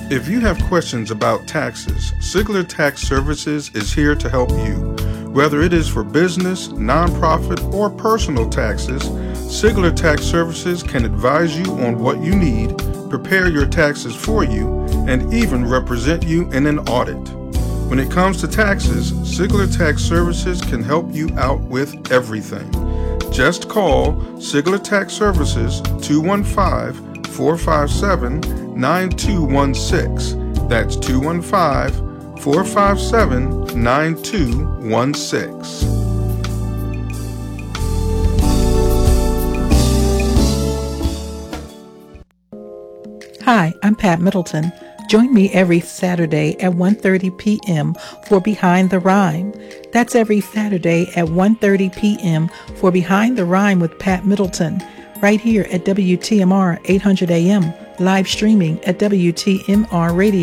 If you have questions about taxes, Sigler Tax Services is here to help you. Whether it is for business, nonprofit, or personal taxes, Sigler Tax Services can advise you on what you need, prepare your taxes for you, and even represent you in an audit. When it comes to taxes, Sigler Tax Services can help you out with everything. Just call Sigler Tax Services 215-457-9216. That's 215-457-9216. Hi, I'm Pat Middleton. Join me every Saturday at 1:30 p.m. for Behind the Rhyme. That's every Saturday at 1:30 p.m. for Behind the Rhyme with Pat Middleton, right here at WTMR 800 AM, live streaming at WTMR Radio.